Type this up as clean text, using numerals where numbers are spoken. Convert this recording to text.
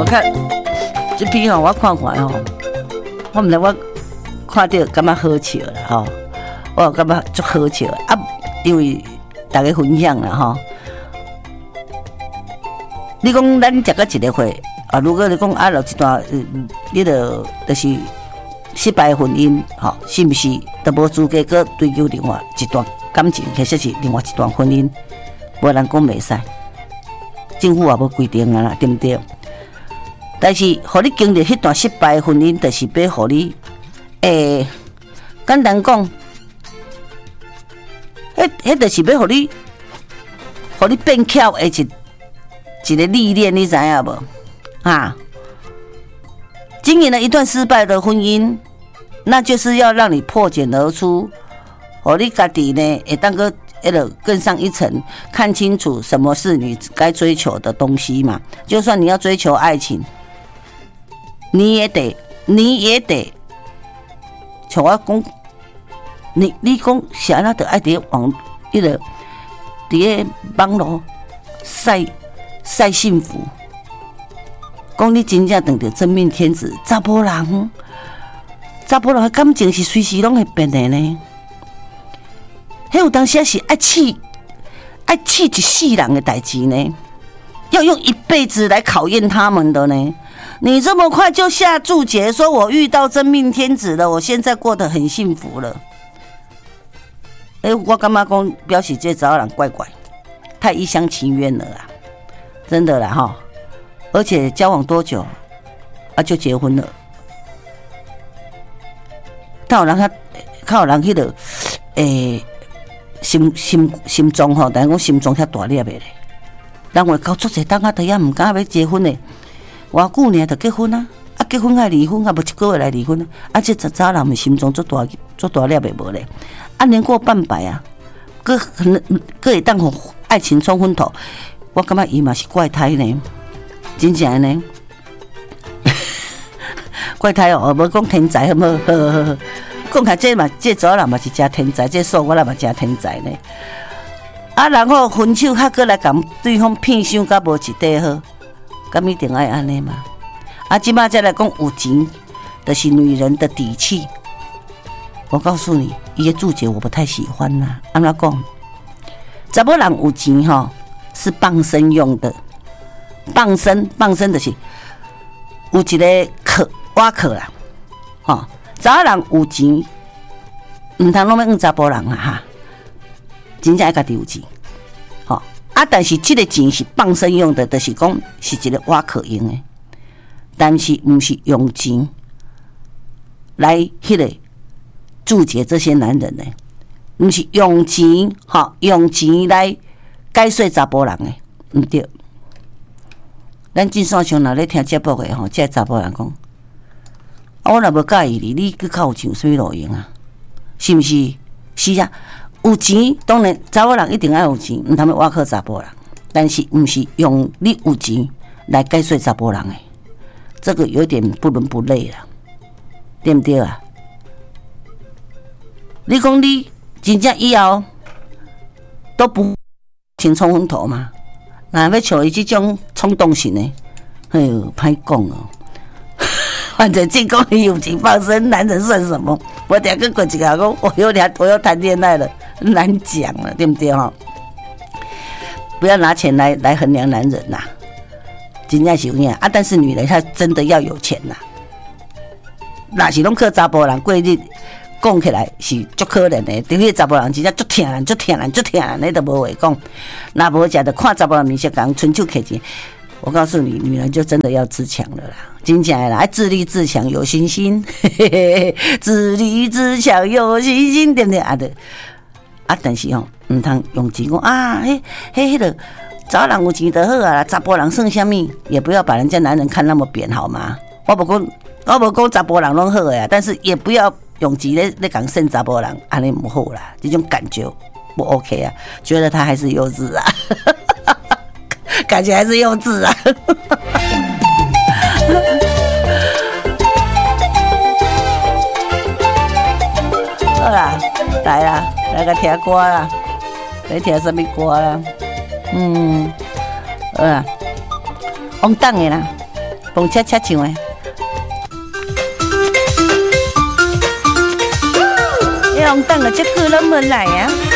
看这篇我看看我唔知我看到感觉好笑啦我感觉足好笑啊，因为大家分享啦你讲咱食到一个会如果你讲落一段你就是失败婚姻是不是都无资格去追求另外一段感情，其实是另外一段婚姻，无人讲袂使，政府也无规定啦，对不对？但是，互你经历迄段失败婚姻，就是要互你，简单讲，迄就是要互你变巧的一个历练，你知影无？经营了一段失败的婚姻，那就是要让你破茧而出，互你家己呢，会当个更上一层，看清楚什么是你该追求的东西嘛。就算你要追求爱情。你也得，像我讲，你讲是安那得爱伫网网络晒幸福，讲你真正当着真命天子，查甫人的感情是随时拢会变的呢。迄有当时是爱气一世人的代志呢，要用一辈子来考验他们的呢。你这么快就下注解说我遇到真命天子了，我现在过得很幸福了。我感觉讲表示这查某人怪怪，太一厢情愿了啦，真的啦而且交往多久就结婚了，靠人迄个心脏但是讲心脏遐大粒的咧，人会搞出一当都也唔敢要结婚的。偌久呢就结婚啊！结婚爱离婚啊，无一个月来离婚啊！这查人的心脏做大粒的无咧，年过半百啊，佫会当互爱情冲昏头，我感觉伊嘛是怪胎呢，真正的呢，怪胎无讲天才好无？讲下这嘛，这查人嘛是真天才，这数我嘛真天才呢。然后分手还佫来共对方骗伤甲无一块好。咁一定爱安尼嘛？即摆再来讲有钱，就是女人的底气。我告诉你，伊的注解我不太喜欢啦。安怎讲？查某人有钱是傍身用的，傍身就是有一个挖壳啦。查某人有钱，唔通拢要用查甫人啦真正爱家己有钱。但是这个钱是傍身用的，就是讲是一个挖可用的，但是不是用钱来注解这些男人呢？不是用钱来解说查甫人的，唔对。咱真算像咧听节目的这查甫人讲，我若无介意你去较有钱有啥路用啊？是不是？是啊。有钱当然，查某人一定要有钱，唔通要挖靠查甫人。但是不是用你有钱来解说查甫人的，这个有点不伦不类了，对不对啊？你讲你真正以后都不先冲昏头嘛？那要像伊这种冲动型的，哎呦，歹讲哦。反正净讲你有钱傍身，男人算什么？我等下跟过几个讲，我又谈恋爱了，难讲了，对不对不要拿钱来衡量男人呐，真正是有影但是女人她真的要有钱呐，那是拢靠查甫人过日，讲起来是足可怜的。对迄查甫人真正足疼人，你都无话讲。那无食就看查甫人面色讲伸手摕钱。我告诉你，女人就真的要自强了啦，真正的啦，要自立自强，有信心，自立自强，有信心，对不对但是唔通用钱讲迄个查人有钱就好啊，查甫人算什么？也不要把人家男人看那么扁，好吗？我无讲查甫人拢好呀，但是也不要用钱咧讲胜查甫人，安尼唔好啦，这种感觉不 OK 啊，觉得他还是幼稚啊。感觉还是幼稚啊！好啦，来个听歌啦，来听什么歌啦？好啦，王党的啦， 蹦恰恰唱的。用等了这久拢无来啊！